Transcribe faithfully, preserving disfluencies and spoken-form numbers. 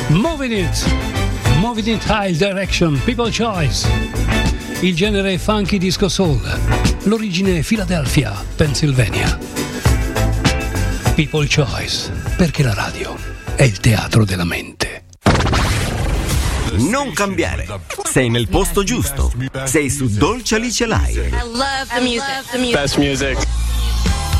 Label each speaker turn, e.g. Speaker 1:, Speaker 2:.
Speaker 1: Moving It, Moving It High Direction, People Choice. Il genere è funky disco soul, l'origine è Philadelphia, Pennsylvania. People Choice, perché la radio è il teatro della mente.
Speaker 2: Non cambiare, sei nel posto giusto, sei su Dolce Alice Live.
Speaker 3: I love the music. The music.
Speaker 4: Best music.